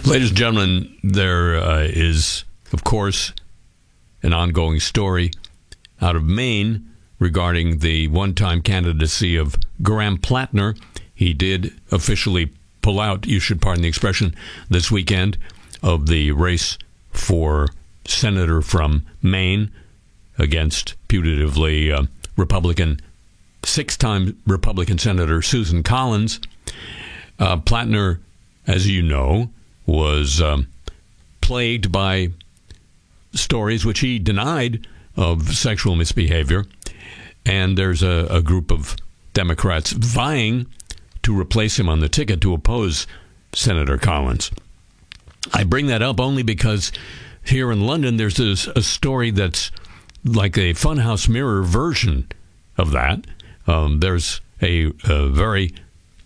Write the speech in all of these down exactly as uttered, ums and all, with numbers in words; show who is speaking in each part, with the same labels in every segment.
Speaker 1: Ladies and gentlemen, there uh, is, of course, an ongoing story out of Maine regarding the one-time candidacy of Graham Plattner. He did officially pull out, you should pardon the expression, this weekend of the race for senator from Maine against putatively uh, Republican, six-time Republican Senator Susan Collins. Uh, Plattner, as you know, was um, plagued by stories which he denied of sexual misbehavior. And there's a, a group of Democrats vying to replace him on the ticket to oppose Senator Collins. I bring that up only because here in London, there's this, a story that's like a Funhouse Mirror version of that. Um, there's a, a very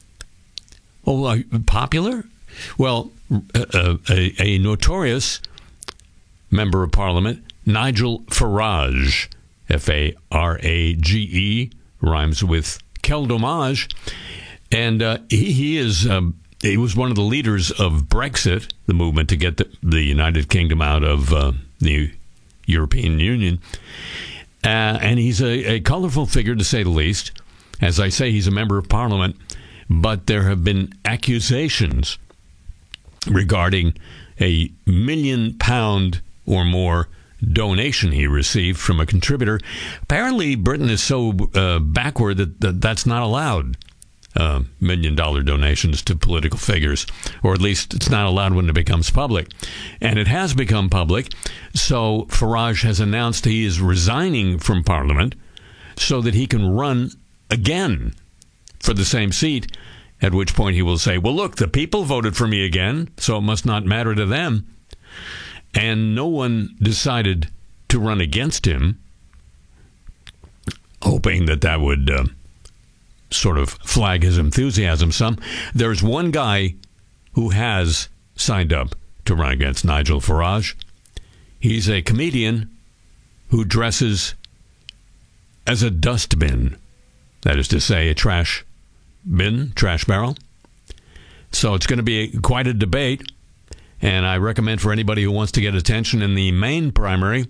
Speaker 1: oh, uh, popular, well, a, a, a notorious member of Parliament, Nigel Farage, F A R A G E, rhymes with quel dommage. And uh, he, he is um, he was one of the leaders of Brexit, the movement to get the, the United Kingdom out of uh, the European Union. Uh, and he's a, a colorful figure, to say the least. As I say, he's a member of Parliament. But there have been accusations regarding a million pound or more donation he received from a contributor. Apparently, Britain is so uh, backward that, that that's not allowed. Uh, million dollar donations to political figures, or at least it's not allowed when it becomes public. And it has become public, so Farage has announced he is resigning from Parliament so that he can run again for the same seat, at which point he will say, well, look, the people voted for me again, so it must not matter to them. And no one decided to run against him, hoping that that would uh, sort of flag his enthusiasm some. There's one guy who has signed up to run against Nigel Farage. He's a comedian who dresses as a dustbin. That is to say, a trash bin, trash barrel. So it's going to be a, quite a debate. And I recommend for anybody who wants to get attention in the Maine primary,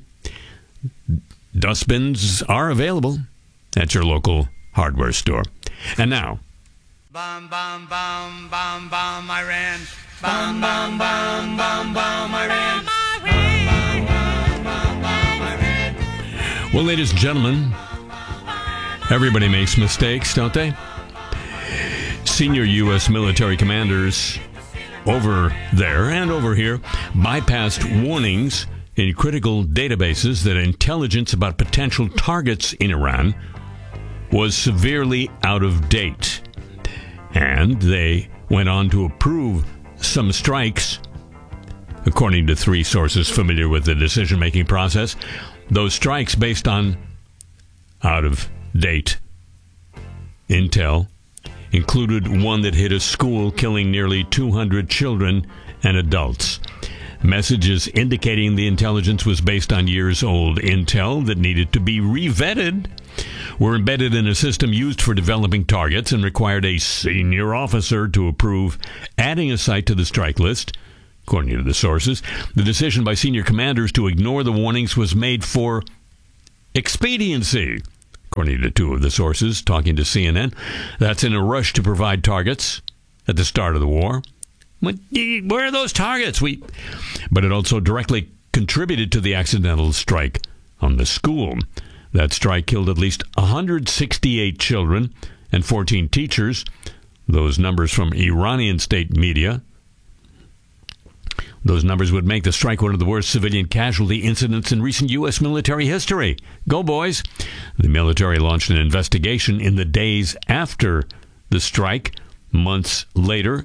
Speaker 1: dustbins are available at your local hardware store. And now,
Speaker 2: Bum, bum, bum, bum, bum, I ran. Bum, bum, bum, bum, bum, I ran. Bum, bum, bum, bum, I ran.
Speaker 1: Well, ladies and gentlemen, everybody makes mistakes, don't they? Senior U S military commanders over there and over here bypassed warnings in critical databases that intelligence about potential targets in Iran was severely out of date. And they went on to approve some strikes, according to three sources familiar with the decision-making process. Those strikes based on out-of-date intel included one that hit a school, killing nearly two hundred children and adults. Messages indicating the intelligence was based on years-old intel that needed to be revetted were embedded in a system used for developing targets and required a senior officer to approve adding a site to the strike list. According to the sources, the decision by senior commanders to ignore the warnings was made for expediency. According to two of the sources talking to C N N, that's in a rush to provide targets at the start of the war. Where are those targets? We, but it also directly contributed to the accidental strike on the school. That strike killed at least one hundred sixty-eight children and fourteen teachers. Those numbers from Iranian state media. Those numbers would make the strike one of the worst civilian casualty incidents in recent U S military history. Go, boys. The military launched an investigation in the days after the strike. Months later,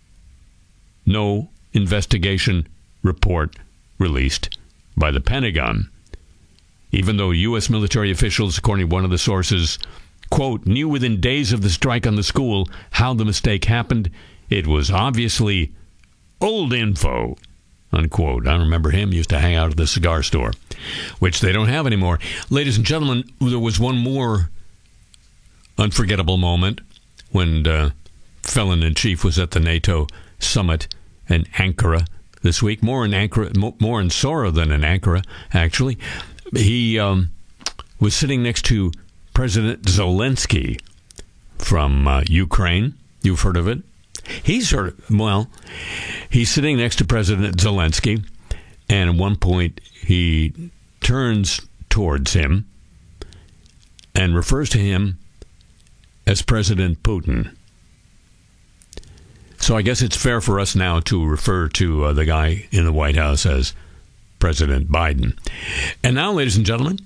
Speaker 1: no investigation report released by the Pentagon. Even though U S military officials, according to one of the sources, quote, knew within days of the strike on the school how the mistake happened, it was obviously old info, unquote. I remember him, used to hang out at the cigar store, which they don't have anymore. Ladies and gentlemen, there was one more unforgettable moment when uh, Felon-in-Chief was at the NATO summit in Ankara this week. More in Ankara, more in Sora than in Ankara, actually. He um, was sitting next to President Zelensky from uh, Ukraine. You've heard of it? He's heard of, well, he's sitting next to President Zelensky, and at one point he turns towards him and refers to him as President Putin. So I guess it's fair for us now to refer to uh, the guy in the White House as President Biden. And now, ladies and gentlemen,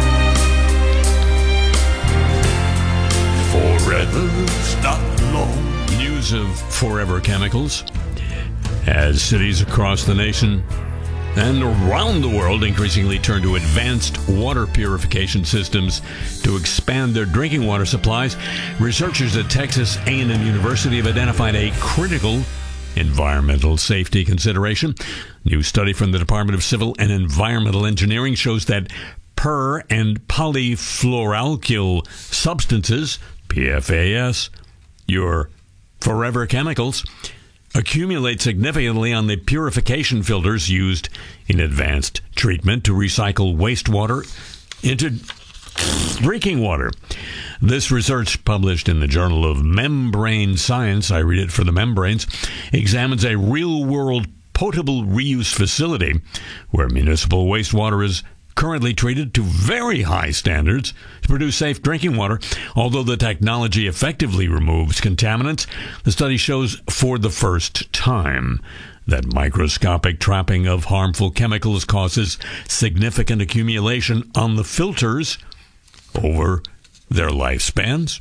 Speaker 1: Forever's not long. News of Forever Chemicals as cities across the nation and around the world increasingly turn to advanced water purification systems to expand their drinking water supplies. Researchers at Texas A and M University have identified a critical environmental safety consideration. New study from the Department of Civil and Environmental Engineering shows that per- and polyfluoroalkyl substances, P F A S, your forever chemicals, accumulate significantly on the purification filters used in advanced treatment to recycle wastewater into drinking water. This research, published in the Journal of Membrane Science, I read it for the membranes, examines a real-world potable reuse facility where municipal wastewater is currently treated to very high standards to produce safe drinking water. Although the technology effectively removes contaminants, the study shows for the first time that microscopic trapping of harmful chemicals causes significant accumulation on the filters over their lifespans.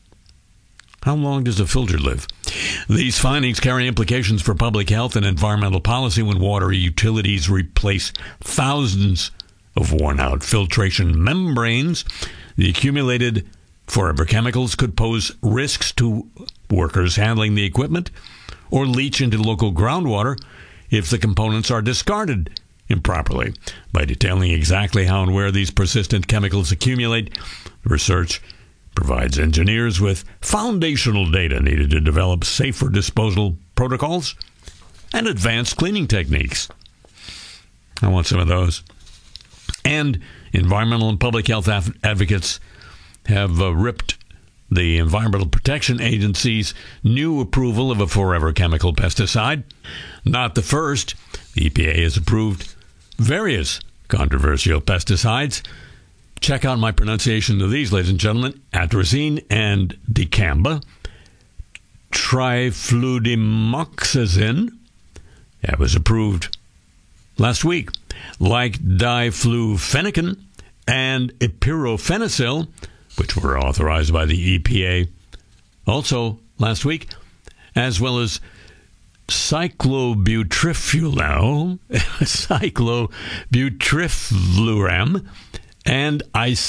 Speaker 1: How long does a filter live? These findings carry implications for public health and environmental policy when water utilities replace thousands of worn-out filtration membranes. The accumulated forever chemicals could pose risks to workers handling the equipment or leach into local groundwater if the components are discarded improperly. By detailing exactly how and where these persistent chemicals accumulate, research provides engineers with foundational data needed to develop safer disposal protocols and advanced cleaning techniques. I want some of those. And environmental and public health af- advocates have uh, ripped the Environmental Protection Agency's new approval of a forever chemical pesticide. Not the first. The E P A has approved various controversial pesticides. Check out my pronunciation of these, ladies and gentlemen. Atrazine and dicamba. Trifludimoxazine. That was approved last week. Like diflufenicin and epirofenicil, which were authorized by the E P A also last week, as well as cyclobutyrifural, cyclobutyrifuram, and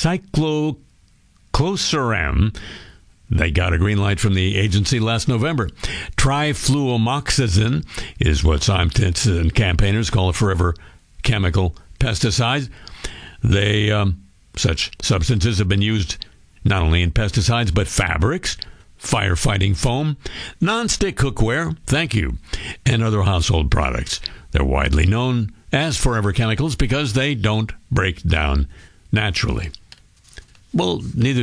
Speaker 1: icyclocloceram. They got a green light from the agency last November. Trifluomoxazine is what scientists and campaigners call a forever chemical pesticide. They um, such substances have been used not only in pesticides but fabrics, firefighting foam, non-stick cookware, thank you, and other household products. They're widely known as forever chemicals because they don't break down naturally. Well, neither